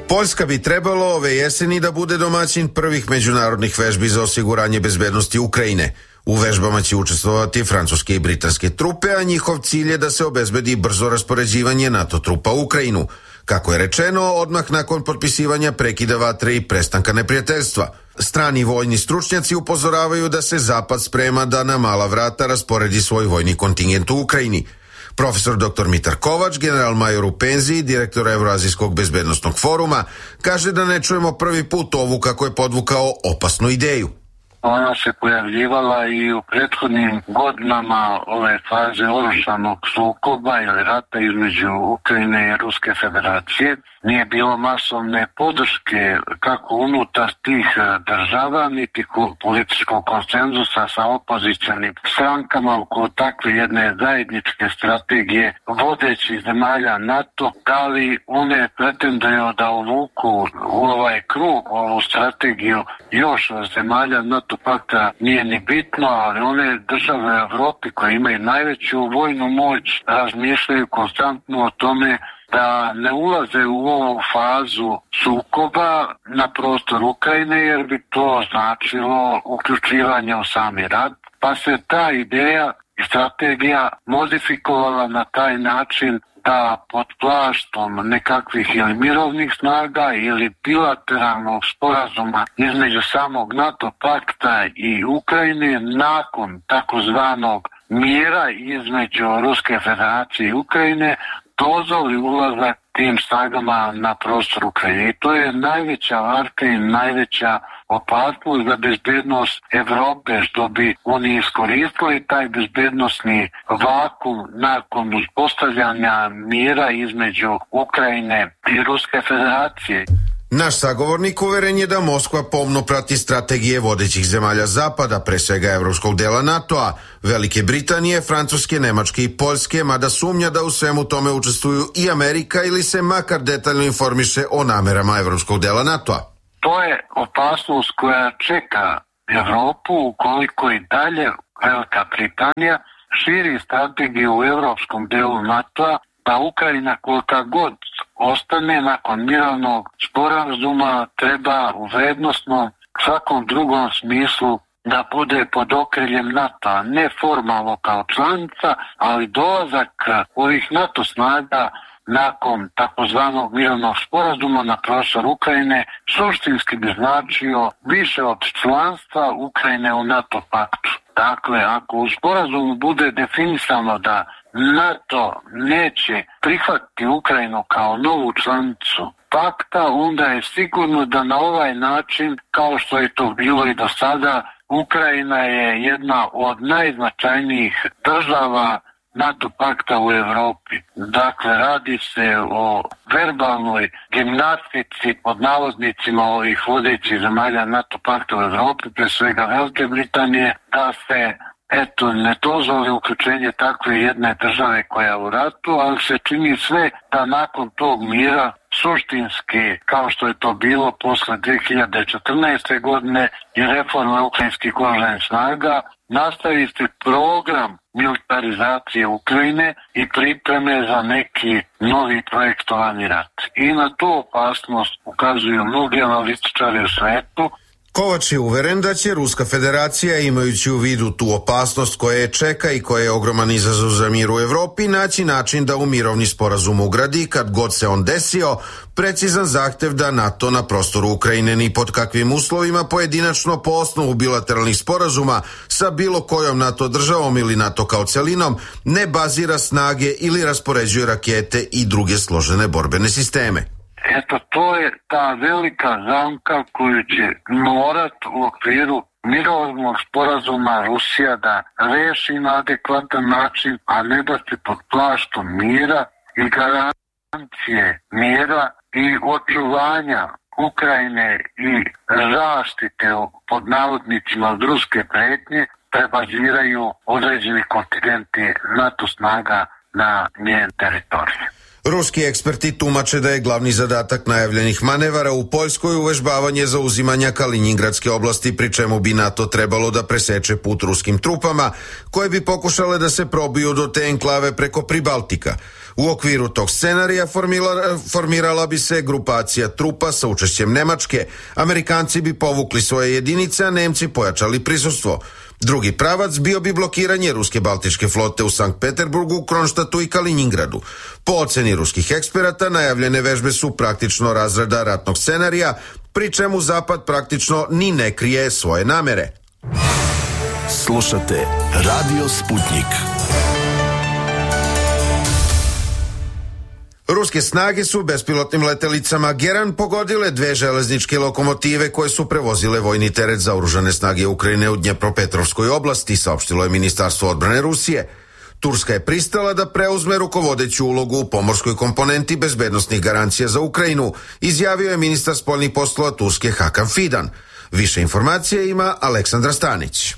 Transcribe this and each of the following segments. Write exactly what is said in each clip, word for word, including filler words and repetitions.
Poljska bi trebalo ove jeseni da bude domaćin prvih međunarodnih vežbi za osiguranje bezbednosti Ukrajine. U vežbama će učestvovati francuske i britanske trupe, a njihov cilj je da se obezbedi brzo raspoređivanje NATO trupa u Ukrajinu. Kako je rečeno, odmah nakon potpisivanja prekida vatre i prestanka neprijateljstva. Strani vojni stručnjaci upozoravaju da se Zapad sprema da na mala vrata rasporedi svoj vojni kontingent u Ukrajini. Profesor doktor Mitar Kovač, general major u penziji, direktor Evroazijskog bezbednostnog foruma, kaže da ne čujemo prvi put ovu, kako je podvukao, opasnu ideju. Ona se pojavljivala i u prethodnim godinama ove faze oružanog sukoba ili rata između Ukrajine i Ruske federacije. Nije bilo masovne podrške kako unutar tih država, niti političkog konsenzusa sa opozicionim strankama oko takve jedne zajedničke strategije vodećih zemalja NATO. Da li one pretenduju da uvuku u ovaj krug, ovu strategiju još zemalja NATO pakta nije ni bitno, ali one države u Evropi koje imaju najveću vojnu moć razmišljaju konstantno o tome da ne ulaze u ovu fazu sukoba na prostor Ukrajine, jer bi to značilo uključivanje u sami rat. Pa se ta ideja i strategija modifikovala na taj način da pod plaštom nekakvih ili mirovnih snaga ili bilateralnog sporazuma između samog NATO pakta i Ukrajine nakon takozvanog mira između Ruske federacije i Ukrajine dozvoli ulazak tim snagama na prostor Ukrajine. I to je najveća varka i najveća opasnost za bezbednost Evrope, što bi oni iskoristili taj bezbednosni vakum nakon uspostavljanja mira između Ukrajine i Ruske federacije. Naš sagovornik uveren je da Moskva pomno prati strategije vodećih zemalja Zapada, pre svega evropskog dela NATO-a, Velike Britanije, Francuske, Nemačke i Poljske, mada sumnja da u svemu tome učestvuju i Amerika ili se makar detaljno informiše o namerama evropskog dela NATO-a. To je opasnost koja čeka Evropu ukoliko i dalje Velika Britanija širi strategiju u evropskom delu NATO-a, da Ukrajina kolika god ostane nakon mirovnog sporazuma treba u vrednostnom svakom drugom smislu da bude pod okriljem NATO-a, ne formalno kao članica, ali dolazak ovih NATO snaga nakon takozvanog mirovnog sporazuma na prostor Ukrajine suštinski bi značio više od članstva Ukrajine u NATO paktu. Dakle, ako u sporazumu bude definisano da NATO neće prihvatiti Ukrajinu kao novu članicu pakta, onda je sigurno da na ovaj način, kao što je to bilo i do sada, Ukrajina je jedna od najznačajnijih država NATO pakta u Evropi. Dakle, radi se o verbalnoj gimnastici pod navodnicima ovih vodećih zemalja NATO pakta u Evropi, pre svega Velike Britanije, da se eto, ne dozvoli uključenje takve jedne države koja je u ratu, ali se čini sve da nakon tog mira suštinski, kao što je to bilo posle dve hiljade četrnaeste. godine i reforme ukrajinskih oružanih snaga, nastavi se program militarizacije Ukrajine i pripreme za neki novi projektovani rat. I na tu opasnost ukazuju mnogi analitičari u svetu. Kovač je uveren da će Ruska federacija, imajući u vidu tu opasnost koja je čeka i koja je ogroman izazov za mir u Evropi, naći način da u mirovni sporazum ugradi, kad god se on desio, precizan zahtev da NATO na prostoru Ukrajine ni pod kakvim uslovima pojedinačno po osnovu bilateralnih sporazuma sa bilo kojom NATO državom ili NATO kao celinom ne bazira snage ili raspoređuje rakete i druge složene borbene sisteme. Eto, to je ta velika zamka koju će morat u okviru mirovnog sporazuma Rusija da reši na adekvatan način, a ne da se pod plaštom mira i garancije mira i očuvanja Ukrajine i zaštite pod navodnicima od ruske pretnje prebaziraju određeni kontingenti NATO snaga na njen teritoriju. Ruski eksperti tumače da je glavni zadatak najavljenih manevara u Poljskoj uvežbavanje zauzimanja Kalinjingradske oblasti, pri čemu bi NATO trebalo da preseče put ruskim trupama koje bi pokušale da se probiju do te enklave preko Pribaltika. U okviru tog scenarija formila, formirala bi se grupacija trupa sa učešćem Nemačke. Amerikanci bi povukli svoje jedinice, a Nemci pojačali prisustvo. Drugi pravac bio bi blokiranje ruske baltičke flote u Sankt Peterburgu, Kronštatu i Kaliningradu. Po oceni ruskih eksperata, najavljene vežbe su praktično razrada ratnog scenarija, pri čemu Zapad praktično ni ne krije svoje namere. Slušate Radio Sputnik. Ruske snage su bespilotnim letelicama Geran pogodile dve železničke lokomotive koje su prevozile vojni teret za oružane snage Ukrajine u Dnjepropetrovskoj oblasti, saopštilo je Ministarstvo odbrane Rusije. Turska je pristala da preuzme rukovodeću ulogu u pomorskoj komponenti bezbednosnih garancija za Ukrajinu, izjavio je ministar spoljnih poslova Turske Hakan Fidan. Više informacije ima Aleksandra Stanić.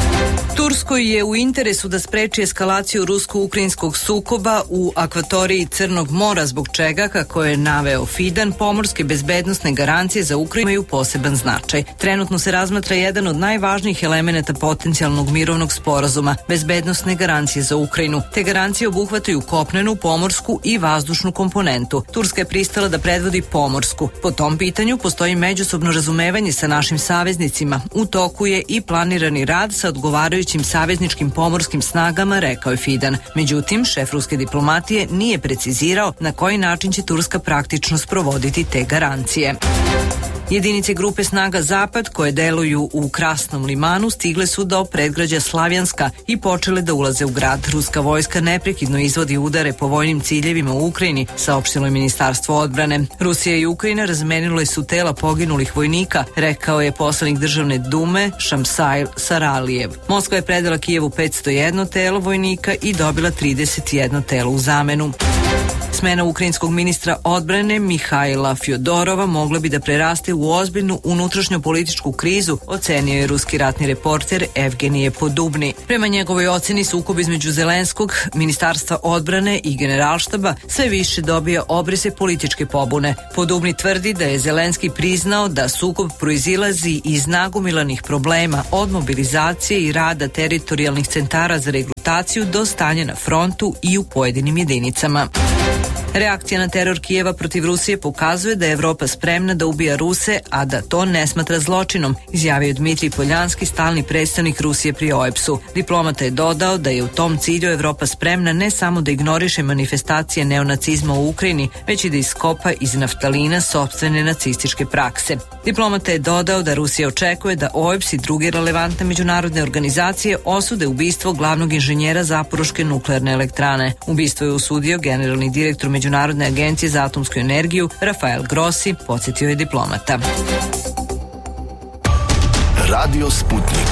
Turskoj je u interesu da spreči eskalaciju rusko-ukrajinskog sukoba u akvatoriji Crnog mora, zbog čega, kako je naveo Fidan, pomorske bezbednosne garancije za Ukrajinu imaju poseban značaj. Trenutno se razmatra jedan od najvažnijih elemenata potencijalnog mirovnog sporazuma, bezbednosne garancije za Ukrajinu. Te garancije obuhvataju kopnenu, pomorsku i vazdušnu komponentu. Turska je pristala da predvodi pomorsku. Po tom pitanju postoji međusobno razumevanje sa našim saveznicima. U toku je i planirani rad sa odgovarajućim savezničkim pomorskim snagama, rekao je Fidan. Međutim, šef ruske diplomatije nije precizirao na koji način će Turska praktično sprovoditi te garancije. Jedinice grupe snaga Zapad koje deluju u Krasnom limanu stigle su do predgrađa Slavjanska i počele da ulaze u grad. Ruska vojska neprekidno izvodi udare po vojnim ciljevima u Ukrajini, saopštilo je Ministarstvo odbrane. Rusija i Ukrajina razmenile su tela poginulih vojnika, rekao je poslanik državne dume Šamsail Saralijev. Moskva je predala Kijevu petsto jedno telo vojnika i dobila trideset jedno telo u zamenu. Smena ukrajinskog ministra odbrane Mihajla Fjodorova mogla bi da preraste u ozbiljnu unutrašnjo-političku krizu, ocenio je ruski ratni reporter Evgenije Podubni. Prema njegovoj oceni sukob između Zelenskog, Ministarstva odbrane i Generalštaba sve više dobija obrise političke pobune. Podubni tvrdi da je Zelenski priznao da sukob proizilazi iz nagomilanih problema od mobilizacije i rada teritorijalnih centara za regrutaciju do stanja na frontu i u pojedinim jedinicama. Reakcija na teror Kijeva protiv Rusije pokazuje da je Evropa spremna da ubija Ruse, a da to ne smatra zločinom, izjavio Dmitrij Poljanski, stalni predstavnik Rusije pri O E B S-u. Diplomata je dodao da je u tom cilju Evropa spremna ne samo da ignoriše manifestacije neonacizma u Ukrajini, već i da iskopa iz naftalina sopstvene nacističke prakse. Diplomata je dodao da Rusija očekuje da O E B S i druge relevantne međunarodne organizacije osude ubistvo glavnog inženjera Zaporoške nuklearne elektrane. Ubistvo je osudio generalni direktor Međunarodne agencije za atomsku energiju Rafael Grossi, podsjetio je diplomata. Radio Sputnik.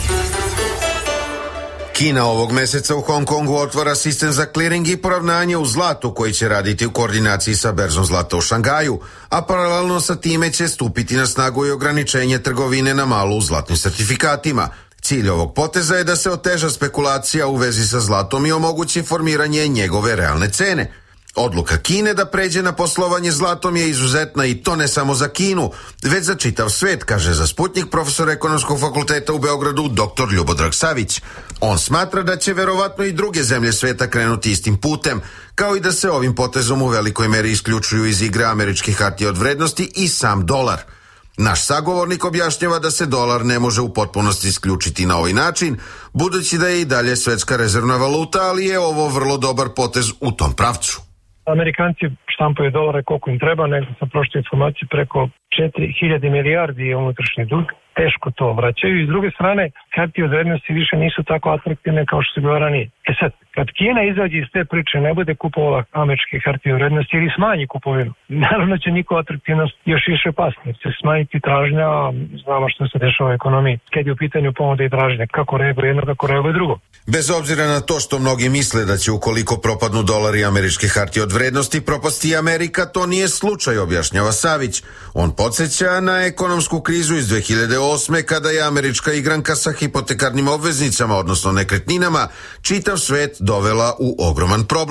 Kina ovog meseca u Hong Kongu otvara sistem za kliring i poravnanje u zlatu koji će raditi u koordinaciji sa berzom zlata u Šangaju, a paralelno sa time će stupiti na snagu i ograničenje trgovine na malo u zlatnim sertifikatima. Cilj ovog poteza je da se oteža spekulacija u vezi sa zlatom i omogući formiranje njegove realne cene. Odluka Kine da pređe na poslovanje zlatom je izuzetna i to ne samo za Kinu, već za čitav svet, kaže za Sputnik profesor Ekonomskog fakulteta u Beogradu doktor Ljubodrag Savić. On smatra da će verovatno i druge zemlje sveta krenuti istim putem, kao i da se ovim potezom u velikoj meri isključuju iz igre američkih hartija od vrednosti i sam dolar. Naš sagovornik objašnjava da se dolar ne može u potpunosti isključiti na ovaj način, budući da je i dalje svetska rezervna valuta, ali je ovo vrlo dobar potez u tom pravcu. Amerikanci štampaju dolare koliko im treba, negdje sam prošle informacije preko četiri hiljade milijardi je unutrašnji dug, teško to vraćaju i s druge strane hartije od vrednosti više nisu tako atraktivne kao što se bilo ranije. E sad, kad Kina izađe iz te priče, ne bude kupovala američke hartije od vrednosti ili smanji kupovinu, naravno će njihova atraktivnost još više pasti, jer će smanjiti tražnja, znamo što se dešava u ekonomiji, kad je u pitanju ponude i tražnje, kako reaguje jedno, kako reaguje drugo. Bez obzira na to što mnogi misle da će ukoliko propadnu dolar i američke hartije od vrednosti propasti i Amerika, to nije slučaj, objašnjava Savić. On podsjeća na ekonomsku krizu iz dve hiljade osme kada je američka igranka sa hipotekarnim obveznicama, odnosno nekretninama, čitav svet dovela u ogroman problem.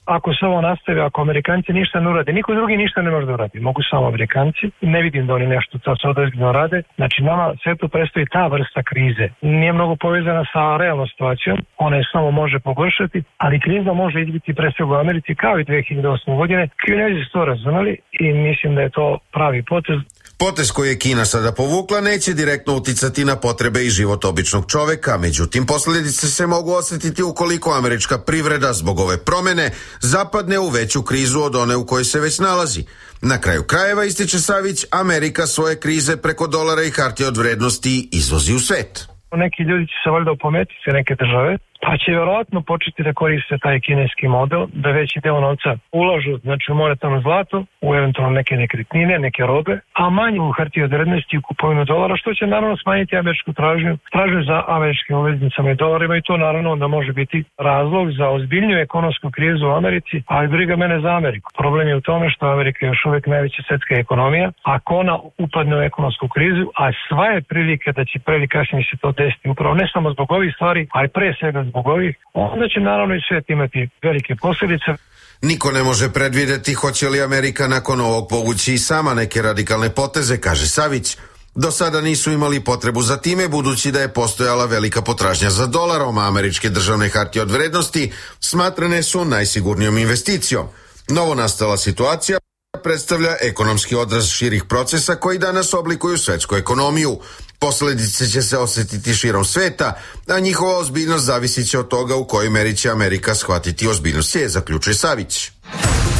ako se ovo nastavi, ako Amerikanci ništa ne urade, niko drugi ništa ne može da uradi, mogu samo Amerikanci. Ne vidim da oni nešto sad ozbiljno rade. Znači nama sve tu predstoji ta vrsta krize. Nije mnogo povezana sa realnom situacijom, ona je samo može pogoršati, ali kriza može izbiti pre svega u Americi kao i dve hiljade osme godine. Kinezi su to razumeli i mislim da je to pravi potez. Potez koji je Kina sada povukla neće direktno uticati na potrebe i život običnog čoveka, međutim posljedice se mogu osjetiti ukoliko američka privreda zbog ove promene zapadne u veću krizu od one u kojoj se već nalazi. Na kraju krajeva, ističe Savić, Amerika svoje krize preko dolara i hartija od vrednosti izvozi u svet. Neki ljudi će se valjda opometiti, neke države, pa će vjerojatno početi da koriste taj kineski model, da veći deo novca ulažu, znači u monetarno zlato, u eventualno neke nekretnine, neke robe, a manje u hartije od vrednosti i u kupovinu dolara, što će naravno smanjiti američku tražnju, tražnju za američkim obveznicama i dolarima i to naravno onda može biti razlog za ozbiljnju ekonomsku krizu u Americi, ali briga mene za Ameriku. Problem je u tome što Amerika je još uvijek najveća svetska ekonomija, ako ona upadne u ekonomsku krizu, a sva je prilike da će pre ili kasnije se to desiti upravo ne samo zbog ovih stvari, ali pre svega zbog ovih, onda će naravno i svijet imati velike posljedice. Niko ne može predvidjeti hoće li Amerika nakon ovog povući i sama neke radikalne poteze, kaže Savić. Do sada nisu imali potrebu za time, budući da je postojala velika potražnja za dolarom, a američke državne hartije od vrednosti smatrane su najsigurnijom investicijom. Novonastala situacija predstavlja ekonomski odraz širih procesa koji danas oblikuju svetsku ekonomiju. Posljedice će se osjetiti širom sveta, a njihova ozbiljnost zavisit će od toga u kojoj meri će Amerika shvatiti ozbiljnost je, zaključuje Savić.